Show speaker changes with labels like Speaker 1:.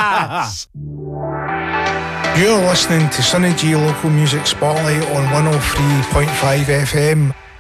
Speaker 1: You're listening to Sunny G Local Music Spotlight on 103.5 FM.